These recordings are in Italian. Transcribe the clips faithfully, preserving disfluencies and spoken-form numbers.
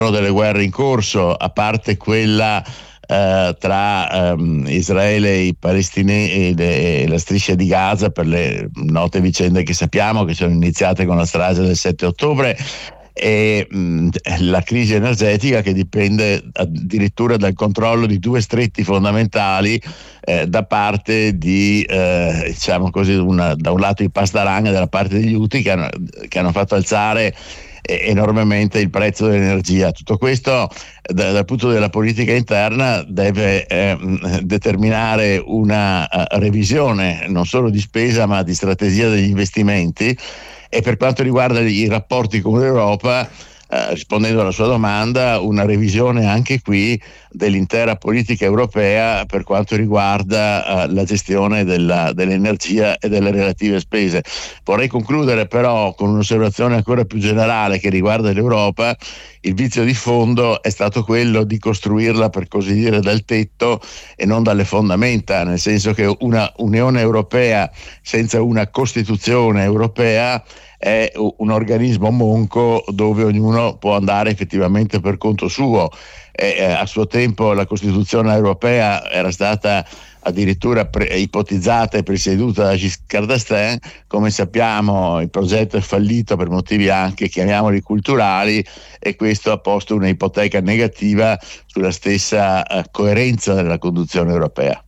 delle guerre in corso, a parte quella eh, tra ehm, Israele e i palestinesi e la striscia di Gaza, per le note vicende che sappiamo, che sono iniziate con la strage del sette ottobre, e mh, la crisi energetica che dipende addirittura dal controllo di due stretti fondamentali eh, da parte di eh, diciamo così, una, da un lato i Pasdaran e dalla parte degli Houthi, che hanno, che hanno fatto alzare enormemente il prezzo dell'energia. Tutto questo da, dal punto della politica interna deve eh, determinare una uh, revisione non solo di spesa ma di strategia degli investimenti, e per quanto riguarda i rapporti con l'Europa, eh, rispondendo alla sua domanda, una revisione anche qui dell'intera politica europea per quanto riguarda uh, la gestione della, dell'energia e delle relative spese. Vorrei concludere però con un'osservazione ancora più generale che riguarda l'Europa. Il vizio di fondo è stato quello di costruirla, per così dire, dal tetto e non dalle fondamenta, nel senso che una Unione Europea senza una Costituzione europea è un organismo monco dove ognuno può andare effettivamente per conto suo. E, eh, a suo tempo la Costituzione europea era stata addirittura pre- ipotizzata e presieduta da Giscard d'Estaing. Come sappiamo il progetto è fallito per motivi anche, chiamiamoli, culturali, e questo ha posto una ipoteca negativa sulla stessa eh, coerenza della conduzione europea.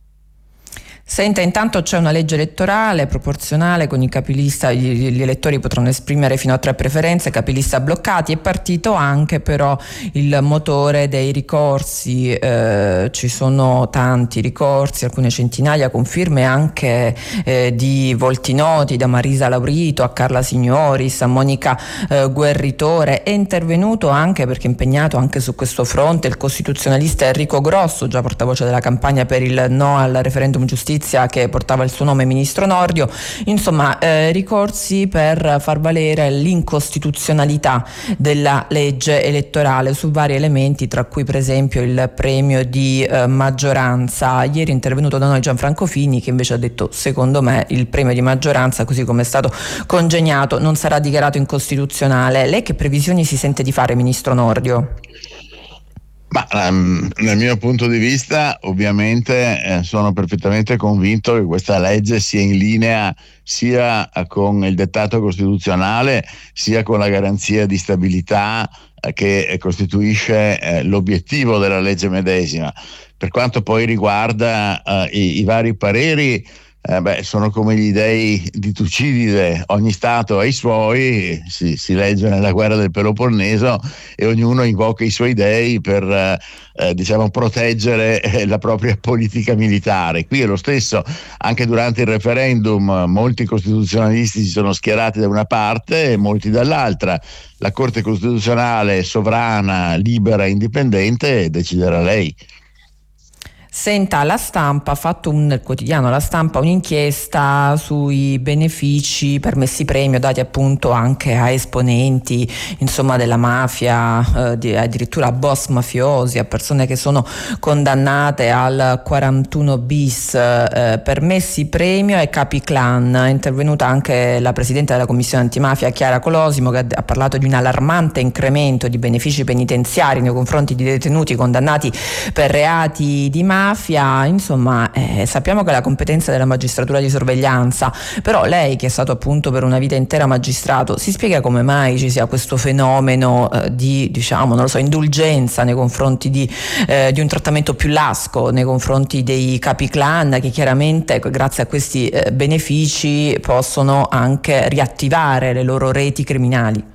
Senta, intanto c'è una legge elettorale proporzionale con i capilista, gli, gli elettori potranno esprimere fino a tre preferenze, capilista bloccati. È partito anche però il motore dei ricorsi, eh, ci sono tanti ricorsi, alcune centinaia, con firme anche eh, di volti noti, da Marisa Laurito a Carla Signoris a Monica eh, Guerritore. È intervenuto anche, perché è impegnato anche su questo fronte, il costituzionalista Enrico Grosso, già portavoce della campagna per il no al referendum giustizia, che portava il suo nome, ministro Nordio. Insomma, eh, ricorsi per far valere l'incostituzionalità della legge elettorale su vari elementi, tra cui per esempio il premio di eh, maggioranza. Ieri è intervenuto da noi Gianfranco Fini, che invece ha detto: secondo me il premio di maggioranza, così come è stato congegnato, non sarà dichiarato incostituzionale. Lei che previsioni si sente di fare, ministro Nordio? Ma um, dal mio punto di vista, ovviamente eh, sono perfettamente convinto che questa legge sia in linea sia con il dettato costituzionale sia con la garanzia di stabilità eh, che costituisce eh, l'obiettivo della legge medesima. Per quanto poi riguarda eh, i, i vari pareri, Eh beh, sono come gli dei di Tucidide, ogni stato ha i suoi, si, si legge nella guerra del Peloponneso, e ognuno invoca i suoi dei per eh, diciamo proteggere eh, la propria politica militare. Qui è lo stesso, anche durante il referendum molti costituzionalisti si sono schierati da una parte e molti dall'altra. La Corte Costituzionale è sovrana, libera e indipendente, e deciderà lei. Senta, La Stampa ha fatto un, il quotidiano La Stampa, un'inchiesta sui benefici permessi premio dati appunto anche a esponenti, insomma, della mafia, eh, di, addirittura a boss mafiosi, a persone che sono condannate al quarantuno bis, eh, permessi premio e capi clan. È intervenuta anche la presidente della commissione antimafia Chiara Colosimo, che ha, ha parlato di un allarmante incremento di benefici penitenziari nei confronti di detenuti condannati per reati di mafia. Mafia, insomma, eh, sappiamo che è la competenza della magistratura di sorveglianza, però lei, che è stato appunto per una vita intera magistrato, si spiega come mai ci sia questo fenomeno eh, di, diciamo, non lo so, indulgenza nei confronti di, eh, di un trattamento più lasco nei confronti dei capi clan, che chiaramente grazie a questi eh, benefici possono anche riattivare le loro reti criminali?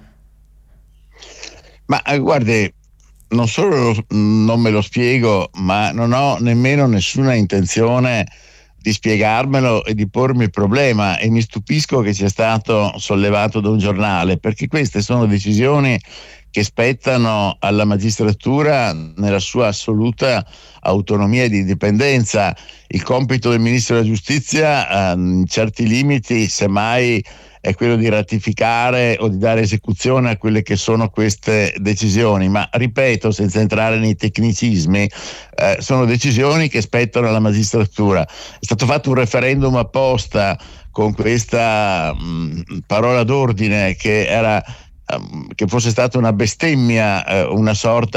Ma eh, guardi, non solo non me lo spiego, ma non ho nemmeno nessuna intenzione di spiegarmelo e di pormi il problema, e mi stupisco che sia stato sollevato da un giornale, perché queste sono decisioni che spettano alla magistratura nella sua assoluta autonomia ed indipendenza. Il compito del ministro della giustizia, in certi limiti, semmai, è quello di ratificare o di dare esecuzione a quelle che sono queste decisioni, ma ripeto, senza entrare nei tecnicismi, eh, sono decisioni che spettano alla magistratura. È stato fatto un referendum apposta con questa mh, parola d'ordine che era che fosse stata una bestemmia, eh, una sorta